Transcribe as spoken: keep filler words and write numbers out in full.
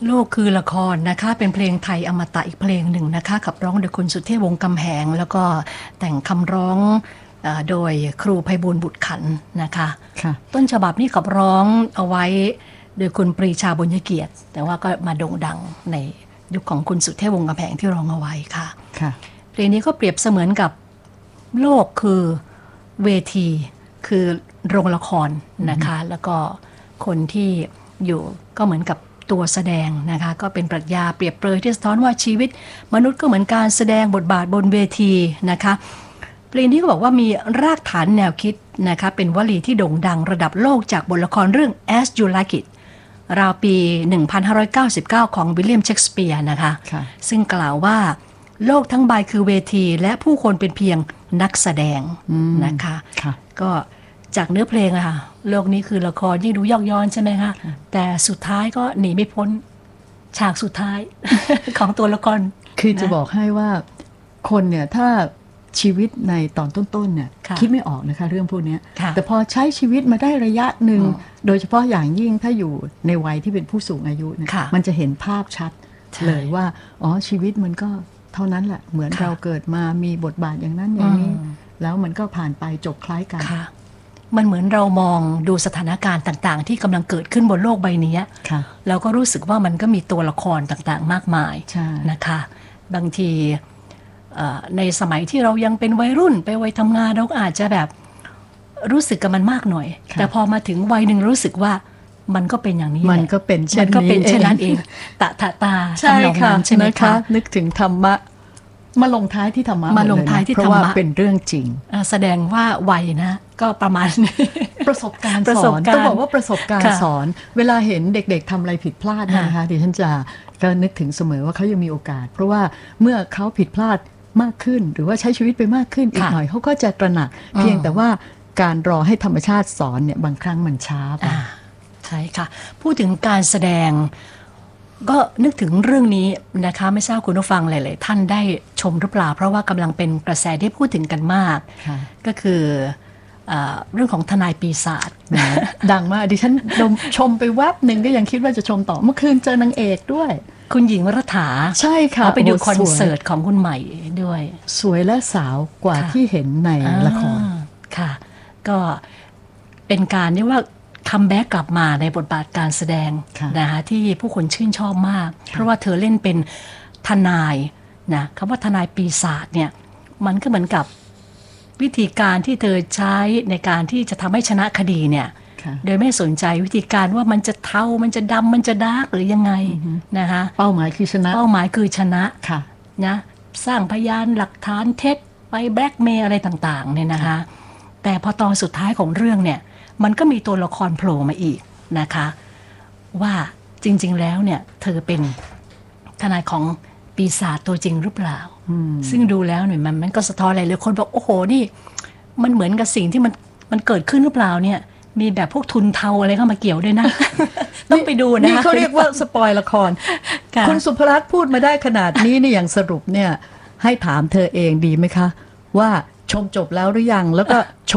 โลกคือละครนะคะเป็นเพลงไทยอมตะอีกเพลงหนึ่งนะคะขับร้องโดยคุณสุเทพวงศ์กำแหงแล้วก็แต่งคำร้องโดยครูไพบูลย์บุตรขันธ์นะคะต้นฉบับนี้ขับร้องเอาไว้โดยคุณปรีชาบุญเกียรติแต่ว่าก็มาโด่งดังในยุคของคุณสุเทพวงศ์กำแหงที่ร้องเอาไว้ค่ะเพลงนี้ก็เปรียบเสมือนกับโลกคือเวทีคือโรงละครนะคะแล้วก็คนที่อยู่ก็เหมือนกับตัวแสดงนะคะก็เป็นปรัชญาเปรียบเปรยที่สะท้อนว่าชีวิตมนุษย์ก็เหมือนการแสดงบทบาทบนเวทีนะคะเพลงนี้ก็บอกว่ามีรากฐานแนวคิดนะคะเป็นวลีที่โด่งดังระดับโลกจากบทละครเรื่อง As You Like It ราวปี หนึ่งพันห้าร้อยเก้าสิบเก้า ของวิลเลียมเชกสเปียร์นะคะซึ่งกล่าวว่าโลกทั้งใบคือเวทีและผู้คนเป็นเพียงนักแสดงนะคะก็จากเนื้อเพลงอะค่ะโลกนี้คือละครยิ่งดูยอกย้อนใช่ไหมคะแต่สุดท้ายก็หนีไม่พ้นฉากสุดท้าย ของตัวละครคือจะบอกให้ว่าคนเนี่ยถ้าชีวิตในตอนต้นๆเนี่ยคิดไม่ออกนะคะเรื่องพวกนี้แต่พอใช้ชีวิตมาได้ระยะหนึ่งโดยเฉพาะอย่างยิ่งถ้าอยู่ในวัยที่เป็นผู้สูงอายุเนี่ยมันจะเห็นภาพชัดเลยว่าอ๋อชีวิตมันก็เท่านั้นแหละเหมือนเราเกิดมามีบทบาทอย่างนั้นอย่างนี้แล้วมันก็ผ่านไปจบคล้ายกันมันเหมือนเรามองดูสถานการณ์ต่างๆที่กำลังเกิดขึ้นบนโลกใบนี้เราก็รู้สึกว่ามันก็มีตัวละครต่างๆมากมายนะคะบางทีในสมัยที่เรายังเป็นวัยรุ่นไปวัยทำงานเราก็อาจจะแบบรู้สึกกับมันมากหน่อยแต่พอมาถึงวัยหนึ่งรู้สึกว่ามันก็เป็นอย่างนี้มันก็เป็นเช่นนี้มันก็เป็นเช่นนั้นเองตะตะตาใช่ค่ะใช่ไหมคะนึกถึงธรรมะมาลงท้ายที่ธรรมะมาลงท้ายที่ธรรมะเพราะว่าเป็นเรื่องจริงแสดงว่าวัยนะก็ประมาณประสบการณ์สอนต้องบอกว่าประสบการณ์สอนเวลาเห็นเด็กๆทำอะไรผิดพลาดนะคะดิฉันจะก็นึกถึงเสมอว่าเขายังมีโอกาสเพราะว่าเมื่อเขาผิดพลาดมากขึ้นหรือว่าใช้ชีวิตไปมากขึ้นอีกหน่อยเขาก็จะตระหนักเพียงแต่ว่าการรอให้ธรรมชาติสอนเนี่ยบางครั้งมันช้าไปใช่ค่ะพูดถึงการแสดงก็นึกถึงเรื่องนี้นะคะไม่ทราบคุณผู้ฟังหลายๆท่านได้ชมหรือเปล่าเพราะว่ากำลังเป็นกระแสที่พูดถึงกันมากก็คือเรื่องของทนายปีศาจดังมากดิฉันชมไปแวบหนึ่งก็ยังคิดว่าจะชมต่อเมื่อคืนเจอนางเอกด้วยคุณหญิงรัฐาใช่ค่ะไปดูคอนเสิร์ตของคุณใหม่ด้วยสวยและสาวกว่าที่เห็นในละครค่ะก็เป็นการเรียกว่าคัมแบ็กกลับมาในบทบาทการแสดงนะคะที่ผู้คนชื่นชอบมากเพราะว่าเธอเล่นเป็นทนายนะคำว่าทนายปีศาจเนี่ยมันก็เหมือนกับวิธีการที่เธอใช้ในการที่จะทำให้ชนะคดีเนี่ยโดยไม่สนใจวิธีการว่ามันจะเทามันจะดำมันจะดาร์กหรือยังไงนะคะเป้าหมายคือชนะเป้าหมายคือชนะนะสร้างพยานหลักฐานเท็จไปแบล็กเมย์อะไรต่างๆเนี่ยนะคะแต่พอตอนสุดท้ายของเรื่องเนี่ยมันก็มีตัวละครโผล่มาอีกนะคะว่าจริงๆแล้วเนี่ยเธอเป็นทนายของปีศาจตัวจริงหรือเปล่าซึ่งดูแล้วเนี่ยมันมันก็สะท้อนอะไรเลยคนบอกโอ้โหนี่มันเหมือนกับสิ่งที่มันมันเกิดขึ้นหรือเปล่าเนี่ยมีแบบพวกทุนเทาอะไรเข้ามาเกี่ยวด้วยนะ ต้องไปดูนะนี่เขาเรียกว่าสปอยละคร คุณสุภรัตน์พูดมาได้ขนาดนี้เนี่ยอย่างสรุปเนี่ยให้ถามเธอเองดีไหมคะว่าชมจบแล้วหรือยังแล้วก็ช